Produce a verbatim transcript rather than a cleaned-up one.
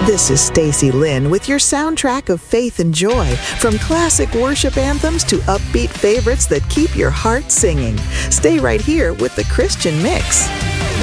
This is Stacy Lynn with your soundtrack of faith and joy, from classic worship anthems to upbeat favorites that keep your heart singing. Stay right here with the Christian Mix.